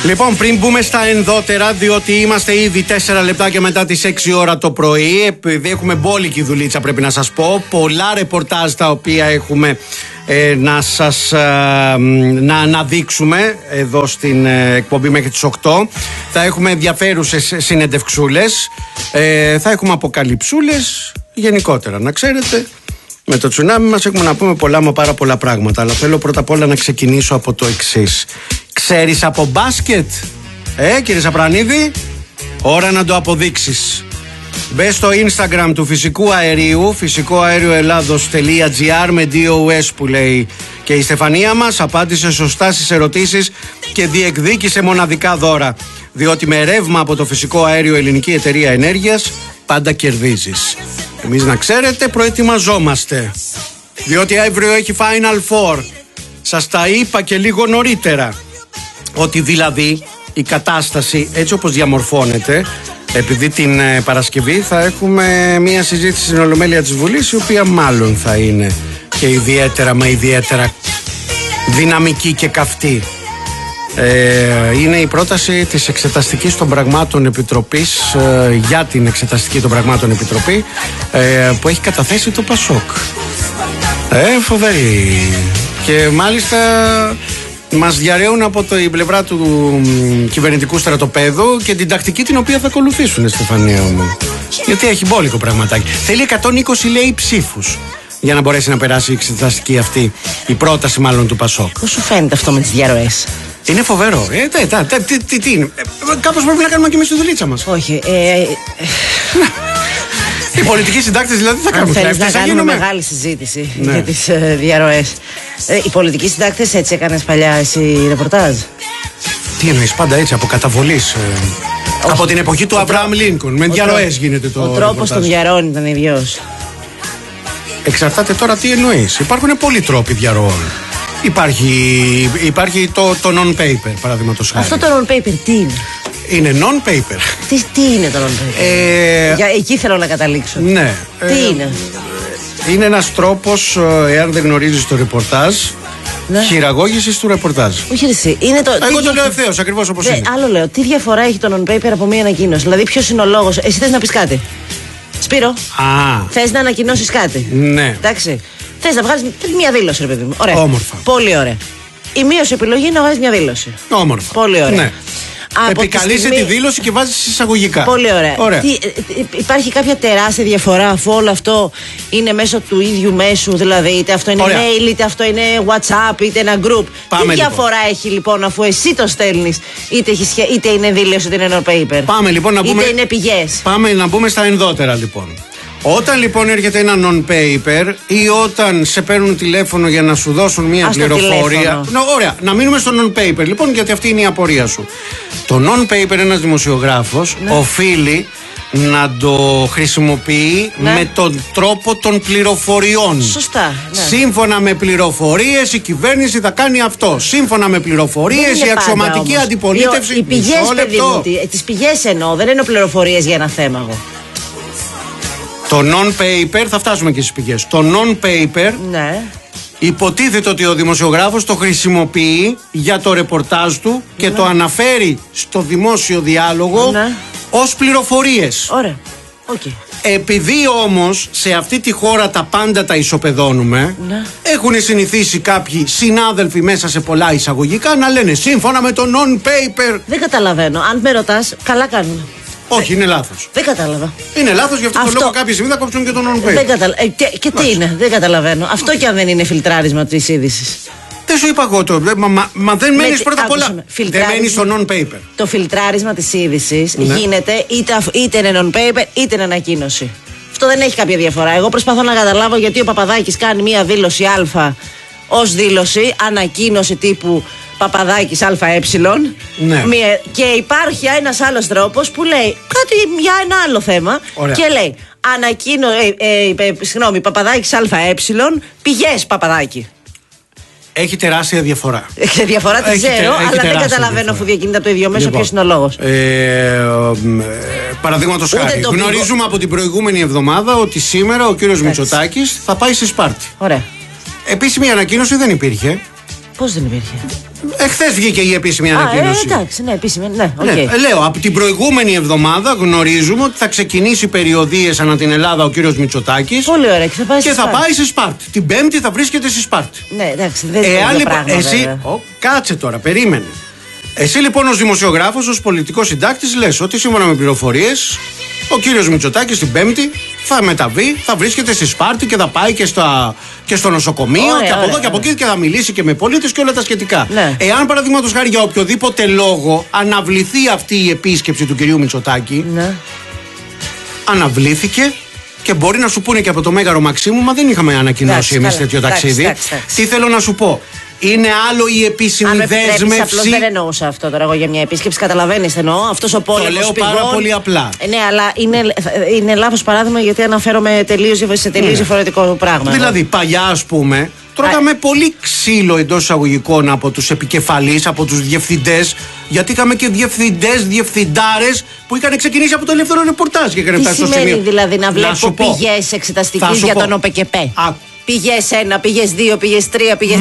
Λοιπόν, πριν μπούμε στα ενδότερα, διότι είμαστε ήδη 4 λεπτάκια μετά τις 6 ώρα το πρωί, επειδή έχουμε μπόλικη δουλίτσα, πρέπει να σας πω, πολλά ρεπορτάζ τα οποία έχουμε να σας να αναδείξουμε εδώ στην εκπομπή μέχρι τις 8. Θα έχουμε ενδιαφέρουσες συνεντευξούλες, θα έχουμε αποκαλυψούλες γενικότερα, να ξέρετε. Με το τσουνάμι μας έχουμε να πούμε πολλά μα πάρα πολλά πράγματα, αλλά θέλω πρώτα απ' όλα να ξεκινήσω από το εξής. Ξέρεις από μπάσκετ, κύριε Σαπρανίδη? Ώρα να το αποδείξεις. Μπες στο Instagram του Φυσικού Αερίου, φυσικοαέρioελλάδος.gr με DOS που λέει και η Στεφανία μας, απάντησε σωστά στις ερωτήσεις και διεκδίκησε μοναδικά δώρα. Διότι με ρεύμα από το Φυσικό Αέριο Ελληνική Εταιρεία Ενέργειας πάντα κερδίζεις. Εμείς, να ξέρετε, προετοιμαζόμαστε, διότι αύριο έχει Final Four. Σας τα είπα και λίγο νωρίτερα, ότι δηλαδή η κατάσταση έτσι όπως διαμορφώνεται, επειδή την Παρασκευή θα έχουμε μια συζήτηση στην Ολομέλεια της Βουλής, η οποία μάλλον θα είναι και ιδιαίτερα δυναμική και καυτή. Είναι η πρόταση της Εξεταστικής των Πραγμάτων Επιτροπής, για την Εξεταστική των Πραγμάτων Επιτροπή, που έχει καταθέσει το ΠΑΣΟΚ. Φοβερή. Και μάλιστα μας διαρρέουν από την πλευρά του κυβερνητικού στρατοπέδου και την τακτική την οποία θα ακολουθήσουν, Στεφανία μου. Γιατί έχει μπόλικο πραγματάκι. Θέλει 120, λέει, ψήφους για να μπορέσει να περάσει η εξεταστική αυτή, η πρόταση μάλλον του ΠΑΣΟΚ. Πώς σου φαίνεται αυτό με τις διαρροές? Είναι φοβερό. Τι είναι? Κάπως πρέπει να κάνουμε και εμείς τη δουλίτσα μας. Όχι. Οι πολιτικοί συντάκτες δηλαδή θα κάνουν. Θέλεις να κάνουμε μεγάλη συζήτηση για τις διαρροές. Οι πολιτικοί συντάκτες έτσι έκανες παλιά εσύ ρεπορτάζ? Τι εννοείς, πάντα έτσι, από καταβολής? Από την εποχή του Αβραάμ Λίνκον. Με διαρροές γίνεται το ρεπορτάζ. Ο τρόπος των διαρροών ήταν ίδιος. Εξαρτάται τώρα τι εννοείς. Υπάρχουν πολλοί τρόποι διαρροών. Υπάρχει το non-paper, παραδείγματος χάρη. Αυτό το non-paper τι είναι? Είναι non-paper. Τι είναι το non-paper? Εκεί θέλω να καταλήξω. Ναι. Τι είναι? Είναι ένας τρόπος, εάν δεν γνωρίζεις το ρεπορτάζ, χειραγώγησης του ρεπορτάζ. Όχι εσύ. Εγώ το λέω ευθέως, ακριβώς όπως είναι. Άλλο λέω. Τι διαφορά έχει το non-paper από μία ανακοίνωση? Δηλαδή, ποιος είναι ο λόγος? Εσύ θες να πεις κάτι, Σπύρο? Θες να ανακοινώσεις κάτι? Ναι. Εντάξει. Θες να βγάλεις μια δήλωση, ρε παιδί μου? Ωραία. Όμορφα. Πολύ ωραία. Η μείωση επιλογή είναι να βγάλεις μια δήλωση. Όμορφα. Πολύ ωραία. Ναι. Επικαλείσαι τη δήλωση και βάζεις εισαγωγικά. Πολύ ωραία. Υπάρχει κάποια τεράστια διαφορά, αφού όλο αυτό είναι μέσω του ίδιου μέσου? Δηλαδή, είτε αυτό είναι mail, είτε αυτό είναι WhatsApp, είτε ένα group. Τι διαφορά έχει λοιπόν, αφού εσύ το στέλνεις, είτε είναι δήλωση, είτε είναι non-paper? Πάμε λοιπόν να πούμε. Είτε είναι πηγές. Πάμε να μπούμε στα ενδότερα λοιπόν. Όταν λοιπόν έρχεται ένα non-paper ή όταν σε παίρνουν τηλέφωνο για να σου δώσουν μια πληροφορία. Ωραία, να μείνουμε στο non-paper λοιπόν, γιατί αυτή είναι η απορία σου. Το non-paper, ένας δημοσιογράφος οφείλει να το χρησιμοποιεί με τον τρόπο των πληροφοριών. Σωστά. Ναι. Σύμφωνα με πληροφορίες η κυβέρνηση θα κάνει αυτό. Σύμφωνα με πληροφορίες η αξιωματική αντιπολίτευση. Οι πηγές, παιδί μου, τις πηγές εννοώ, δεν εννοώ πληροφορίες για ένα θέμα εγώ. Το non-paper, θα φτάσουμε και στις πηγές. Το non-paper υποτίθεται ότι ο δημοσιογράφος το χρησιμοποιεί για το ρεπορτάζ του και το αναφέρει στο δημόσιο διάλογο ως πληροφορίες. Ωραία. Okay. Επειδή όμως σε αυτή τη χώρα τα πάντα τα ισοπεδώνουμε, έχουν συνηθίσει κάποιοι συνάδελφοι μέσα σε πολλά εισαγωγικά να λένε σύμφωνα με το non-paper. Δεν καταλαβαίνω. Αν με ρωτάς, καλά κάνουν. Όχι, είναι λάθος. Δεν κατάλαβα. Είναι λάθος, γι' αυτό το λόγο κάποια στιγμή θα κόψουν και τον non-paper. Δεν καταλαβαίνω. Και τι είναι, δεν καταλαβαίνω. Αυτό κι αν δεν είναι φιλτράρισμα της είδησης. Δεν σου είπα εγώ το. Μα δεν μένεις πρώτα απ' όλα. Δεν μένεις στο non-paper. Το φιλτράρισμα της είδησης γίνεται είτε είναι non-paper είτε είναι ανακοίνωση. Αυτό δεν έχει κάποια διαφορά. Εγώ προσπαθώ να καταλάβω γιατί ο Παπαδάκης κάνει μία δήλωση Α ως δήλωση, ανακοίνωση τύπου Παπαδάκης ΑΕ. Και υπάρχει ένας άλλος τρόπος που λέει κάτι για ένα άλλο θέμα. Ωραία. Και λέει Παπαδάκης ΑΕ, πηγές Παπαδάκη. Έχει τεράστια διαφορά. Διαφορά τη ξέρω, αλλά δεν καταλαβαίνω αφού διακινείται από το ίδιο μέσο ποιος είναι ο λόγος. Παραδείγματος χάρη, γνωρίζουμε από την προηγούμενη εβδομάδα ότι σήμερα ο κύριος Μητσοτάκης θα πάει στη Σπάρτη. Ωραία. Επίσημη ανακοίνωση δεν υπήρχε. Πώς δεν υπήρχε? Εχθές βγήκε η επίσημη ανακοίνωση. Εντάξει, ναι, επίσημη. Ναι, okay. Ναι, λέω, από την προηγούμενη εβδομάδα γνωρίζουμε ότι θα ξεκινήσει περιοδίες ανά την Ελλάδα ο κύριος Μητσοτάκης. Πολύ ωραία. Και θα πάει σε Σπάρτη. Την Πέμπτη θα βρίσκεται στη Σπάρτη. Ναι, εντάξει, δεν είναι το πράγμα. Εσύ, κάτσε τώρα, περίμενε. Εσύ λοιπόν ως δημοσιογράφος, ως πολιτικός συντάκτης, λες ότι σύμφωνα με πληροφορίες ο κύριος Μητσοτάκης την Πέμπτη θα μεταβεί, θα βρίσκεται στη Σπάρτη και θα πάει και στο νοσοκομείο και από εδώ και από εκεί και θα μιλήσει και με πολίτες και όλα τα σχετικά. Ναι. Εάν παραδείγματος χάρη για οποιοδήποτε λόγο αναβληθεί αυτή η επίσκεψη του κυρίου Μητσοτάκη, ναι. Αναβλήθηκε. Και μπορεί να σου πούνε και από το Μέγαρο Μαξίμου, μα δεν είχαμε ανακοινώσει εμείς τέτοιο ταξίδι. Τι θέλω να σου πω. Είναι άλλο η επίσημη δέσμευση. Απλώς δεν εννοούσα αυτό τώρα εγώ για μια επίσκεψη. Καταλαβαίνεις, εννοώ. Αυτός ο πόλεμος. Το λέω πηγών, πάρα πολύ απλά. Ναι, αλλά είναι λάθος παράδειγμα γιατί αναφέρομαι σε τελείως διαφορετικό πράγμα. Δηλαδή, παλιά, ας πούμε, τρώγαμε πολύ ξύλο εντός εισαγωγικών από τους επικεφαλείς, από τους διευθυντές. Γιατί είχαμε και διευθυντάρες που είχαν ξεκινήσει από το ελεύθερο ρεπορτάζ και είχαν φτάσει στο σημείο. Τι σημαίνει δηλαδή να βλέπω πηγές εξεταστικής για τον ΟΠΕΚΕΠΕ? Πηγές 1, πηγές 2, πηγές 3, πηγές 4.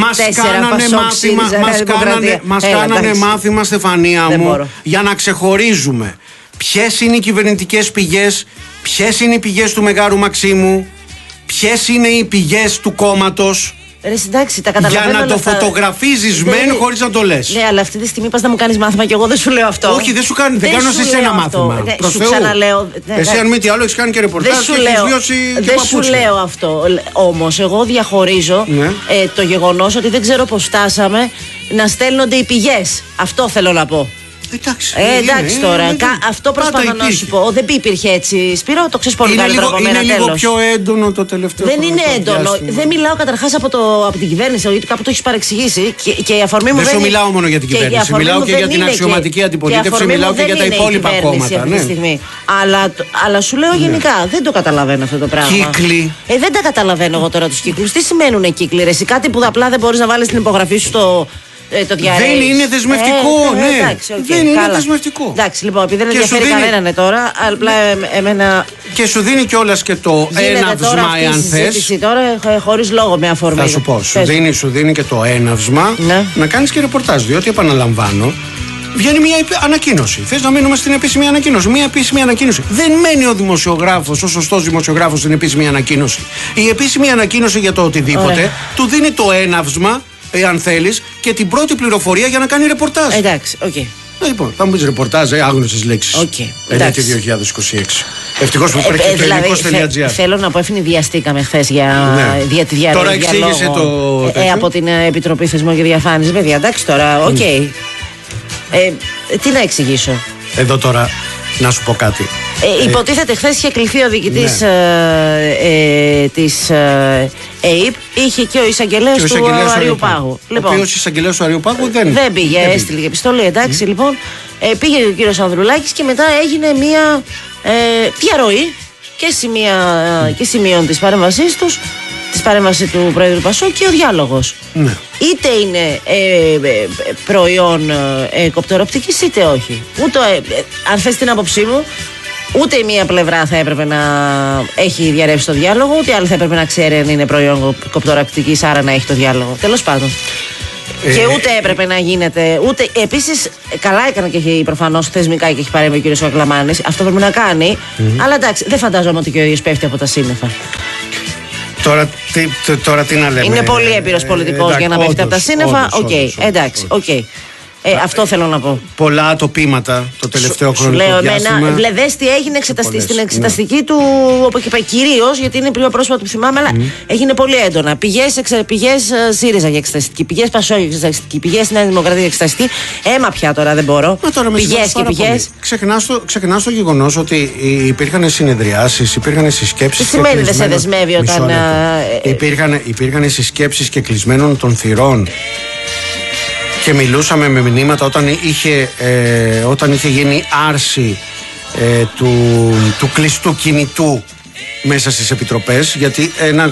Μας κάνανε μάθημα, Στεφανία μου, για να ξεχωρίζουμε ποιες είναι οι κυβερνητικές πηγές, ποιες είναι οι πηγές του Μεγάρου Μαξίμου, ποιες είναι οι πηγές του κόμματος. Εντάξει, τα καταλαβαίνω. Για να το φωτογραφίζεις χωρίς να το λες. Ναι, αλλά αυτή τη στιγμή πας να μου κάνεις μάθημα και εγώ δεν σου λέω αυτό. Όχι, δεν κάνω σε εσένα μάθημα. Προς Θεού. Ξαναλέω. Εσύ, αν μη τι άλλο, έχεις κάνει και ρεπορτάζ και έχεις βιώσει και παπούτσια. Δεν σου λέω αυτό. Όμως, εγώ διαχωρίζω το γεγονός ότι δεν ξέρω πώς φτάσαμε να στέλνονται οι πηγές. Αυτό θέλω να πω. Εντάξει τώρα. Αυτό προσπαθώ να σου πω. Δεν υπήρχε έτσι. Σπύρο, το ξέρεις πολύ καλύτερα από μένα. Είναι λίγο πιο έντονο το τελευταίο. Δεν είναι έντονο. Δεν μιλάω καταρχάς από την κυβέρνηση, γιατί κάπου το έχεις παρεξηγήσει. Και η αφορμή μου δεν σου μιλάω μόνο για την κυβέρνηση. Μιλάω και για την αξιωματική αντιπολίτευση. Μιλάω και για τα υπόλοιπα κόμματα. Αυτή τη στιγμή. Αλλά σου λέω γενικά, δεν το καταλαβαίνω αυτό το πράγμα. Κύκλοι. Δεν τα καταλαβαίνω εγώ τώρα τους κύκλους. Τι σημαίνουν κύκλοι? Εσύ κάτι που απλά δεν μπορείς να βάλεις την υπογραφή σου στο. Δεν είναι δεσμευτικό, ναι. Εντάξει, δεν είναι δεσμευτικό. Εντάξει, λοιπόν, επειδή δεν ενδιαφέρει κανέναν τώρα, απλά εμένα. Και σου δίνει κιόλας και το έναυσμα, εάν θες. Τώρα χωρίς λόγο με αφορμή. Θα σου πω, σου δίνει και το έναυσμα να κάνεις και ρεπορτάζ. Διότι, επαναλαμβάνω, βγαίνει μια ανακοίνωση. Θες να μείνουμε στην επίσημη ανακοίνωση? Μια επίσημη ανακοίνωση. Δεν μένει ο δημοσιογράφος, ο σωστός δημοσιογράφος, στην επίσημη ανακοίνωση. Η επίσημη ανακοίνωση για το οτιδήποτε του δίνει το έναυσμα, εάν θέλεις, και την πρώτη πληροφορία για να κάνει ρεπορτάζ. Εντάξει, οκ. Λοιπόν, θα μου πεις ρεπορτάζ, άγνωστες λέξεις. Εντάξει. 2026. Ευτυχώς που υπάρχει το ελληνικός.gr. Θέλω να πω, ευνηδιαστήκαμε χθες για τη διαρροή. Τώρα εξήγησε το. Από την Επιτροπή Θεσμών και Διαφάνειας. Παιδιά, εντάξει τώρα, οκ. Τι να εξηγήσω? Εδώ τώρα να σου πω κάτι. Υποτίθεται χθες είχε κληθεί ο διοικητής της ΕΕΠ, είχε και ο εισαγγελέας του Αριού Πάγου. Ο οποίος εισαγγελέας του Αριού Πάγου δεν πήγε, έστειλε και επιστολή. Εντάξει, λοιπόν, πήγε ο κύριος Ανδρουλάκης και μετά έγινε μια διαρροή και σημείων της παρέμβασής τους, της παρέμβασης του Πρόεδρου Πασόκ και ο διάλογος. Ναι. Είτε είναι προϊόν κοπτεροπτικής είτε όχι. Αν θες την άποψή μου, ούτε η μία πλευρά θα έπρεπε να έχει διαρρεύσει το διάλογο, ούτε η άλλη θα έπρεπε να ξέρει αν είναι προϊόν κοπτεροπτικής, άρα να έχει το διάλογο. Τέλος πάντων. Και ούτε έπρεπε να γίνεται. Επίσης, καλά έκανε και έχει προφανώς θεσμικά και έχει παρέμβει ο κ. Αγκλαμάνης. Αυτό πρέπει να κάνει. Αλλά εντάξει, δεν φαντάζομαι ότι και ο ίδιος πέφτει από τα σύννεφα. Τώρα τι να λέμε. Είναι πολύ έμπειρος πολιτικός για να πέφτει από τα σύννεφα. Εντάξει, οκ. Αυτό θέλω να πω. Πολλά ατοπήματα το τελευταίο χρονικό διάστημα. Δες τι έγινε στην εξεταστική του ΟΠΕΚΕΠΕ, κυρίως γιατί είναι πιο πρόσφατο που θυμάμαι, αλλά έγινε πολύ έντονα. Πηγές ΣΥΡΙΖΑ για εξεταστική, πηγές ΠΑΣΟΚ για εξεταστική, πηγές Νέα Δημοκρατία για εξεταστική. Έμα πια τώρα δεν μπορώ. Πηγές και πηγές. Ξεχνάς το γεγονός ότι υπήρχαν συνεδριάσεις, υπήρχαν συσκέψεις. Τι σημαίνει δεν σε δεσμεύει όταν. Υπήρχαν συσκέψεις και κλεισμένων των θυρών. Και μιλούσαμε με μηνύματα όταν είχε γίνει άρση του κλειστού κινητού μέσα στις επιτροπές, γιατί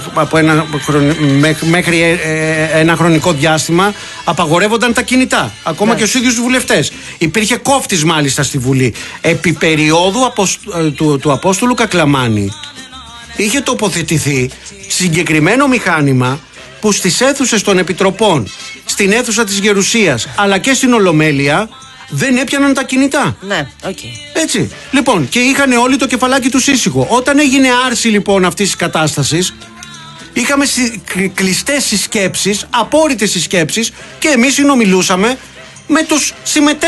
μέχρι ένα χρονικό διάστημα απαγορεύονταν τα κινητά, ακόμα και στους ίδιους τους βουλευτές. Υπήρχε κόφτης μάλιστα στη Βουλή. Επί περίοδου του Απόστολου Κακλαμάνη είχε τοποθετηθεί συγκεκριμένο μηχάνημα που στις αίθουσες των επιτροπών στην αίθουσα της Γερουσίας αλλά και στην Ολομέλεια δεν έπιαναν τα κινητά. Ναι, οκ. Έτσι. Λοιπόν, και είχαν όλοι το κεφαλάκι του ήσυχο. Όταν έγινε άρση λοιπόν αυτής της κατάστασης, είχαμε κλειστές συσκέψεις, απόρριτες συσκέψεις και εμείς συνομιλούσαμε με τους συμμετέχοντες.